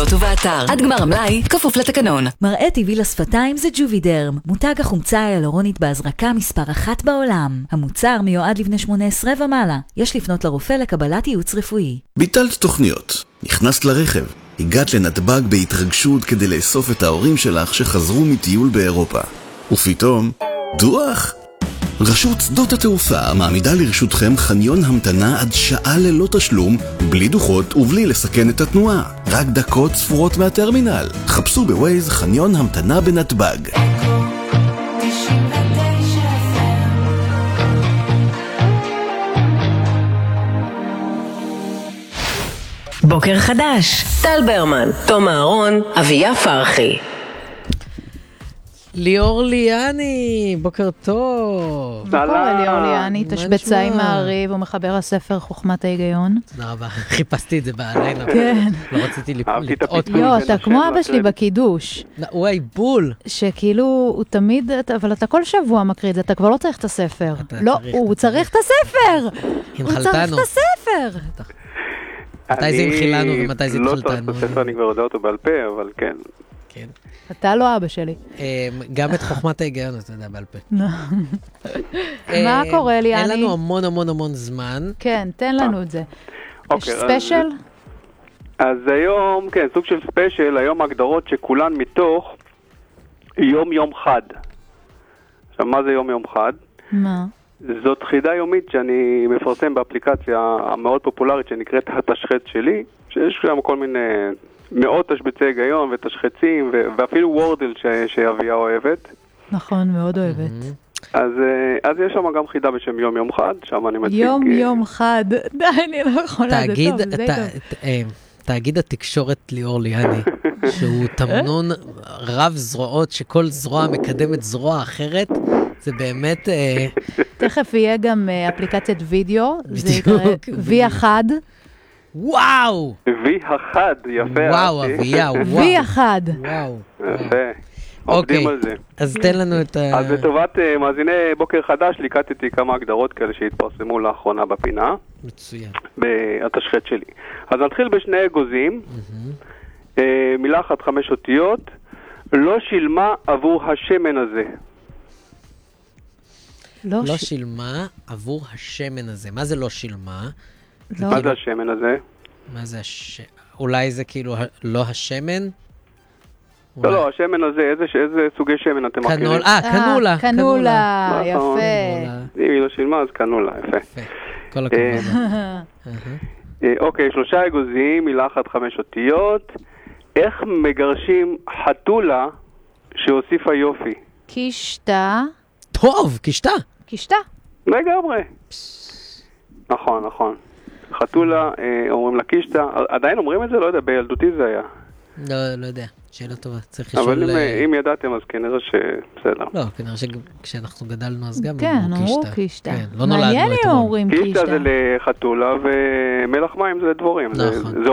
ברשתות ובאתר. עד גמר המלאי, כפוף לתקנון. מראה טבעי לשפתיים זה ג'ובידרם, מותג החומצה ההיאלורונית בהזרקה מספר 1 בעולם. המוצר מיועד לבני 18 ומעלה. יש לפנות לרופא לקבלת ייעוץ רפואי. ביטלת תוכניות, נכנסת לרכב, הגעת לנתב"ג בהתרגשות כדי לאסוף את ההורים שלך שחזרו מטיול באירופה. ופתאום, דוח! רשות שדות התעופה מעמידה לרשותכם חניון המתנה עד שעה ללא תשלום, בלי דוחות ובלי לסכן את התנועה. רק דקות ספורות מהטרמינל. חפשו בווייז חניון המתנה בנתב"ג. בוקר חדש, טל ברמן, תום אהרון, אביה פרחי. ליאור ליאני, בוקר טוב. מה קורה ליאור ליאני? תשבצה עם מעריב ומחבר הספר חוכמת ההיגיון. תודה רבה, חיפשתי את זה בעליין. כן. לא רציתי לטעות. לא, אתה כמו אבא שלי בקידוש. וואי, בול. שכאילו הוא תמיד, אבל אתה כל שבוע מקריא את זה, אתה כבר לא צריך את הספר. לא, הוא צריך את הספר. הוא צריך את הספר. מתי זה המחילנו ומתי זה התחלתנו? לא צריך את הספר, אני כבר יודע אותו בעל פה, אבל כן. כן. אתה לא אבא שלי. גם את חוכמת ההיגיון, אתה יודע, בעל פה. מה קורה לי, אין לנו המון המון המון זמן. כן, תן לנו את זה. יש ספיישל? אז היום, כן, סוג של ספיישל, היום הגדרות שכולן מתוך יום חד. עכשיו, מה זה יום חד? מה? זאת חידה יומית שאני מפרסם באפליקציה המאוד פופולרית שנקראת התשחץ שלי, שיש שם כל מיני מאות תשבצי היגיון ותשחצים ואפילו וורדל שאביה אוהבת. נכון, מאוד אוהבת. אז יש שם גם חידה בשם יום חד, שם אני מציג... יום חד, די, אני לא יכולה, זה טוב, זה די טוב. תאגיד התקשורת ליאור ליאני, שהוא תמנון רב זרועות, שכל זרוע מקדמת זרוע אחרת, זה באמת... תכף יהיה גם אפליקציית וידאו, זה יקרא V1. וואו! V1, יפה. וואו, אביה, וואו. V1. וואו. יפה. עובדים על זה. אז תן לנו את ה... אז לטובת מאזיני בוקר חדש, ליקטתי כמה הגדרות כאלה שהתפרסמו לאחרונה בפינה. מצוין. בתשחט שלי. אז נתחיל בשני אגוזים. מילה אחת 5 אותיות. לא שילמה עבור השמן הזה. לא שילמה עבור השמן הזה. מה זה לא שילמה? מה זה השמן הזה? מה זה אולי זה כאילו לא השמן? לא, השמן הזה, איזה סוגי שמן אתם מכירים? קנולה. קנולה, יפה. אם היא לא שילמה, אז קנולה, יפה. כל הכבוד. אוקיי, 3 אגוזים, מילה אחת 5 אותיות. איך מגרשים חתולה שהוסיפה יופי? קישתה. טוב, קישתה. קישתה. לגמרי. נכון. חתולה, אומרים לה קישתה. עדיין אומרים את זה? לא יודע, בילדותי זה היה. לא יודע, שאלה טובה. צריך לשאול... אבל אם ידעתם, אז כנראה שבסדר. לא, כנראה שכשאנחנו גדלנו אז גם כן, אמרו קישתה. לא נולדנו מעניין אם אומרים קישתה. קישתה זה לחתולה ומלח מים זה לדבורים. נכון.